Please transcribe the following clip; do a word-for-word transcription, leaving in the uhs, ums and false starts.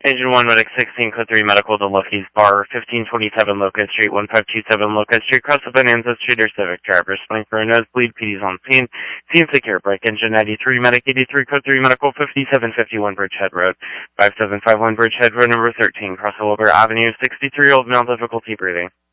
Engine one, Medic sixteen, Code three, Medical to Lucky's Bar, fifteen twenty-seven Locust Street, one five two seven Locust Street, cross the Bonanza Street or Civic Driver, spling for a nosebleed, P D's on scene, scene secure, break engine ninety-three, Medic eighty-three, Code three, Medical fifty-seven fifty-one Bridgehead Road, five seven five one Bridgehead Road number thirteen, cross Wilbur Avenue, sixty-three, old male, difficulty breathing.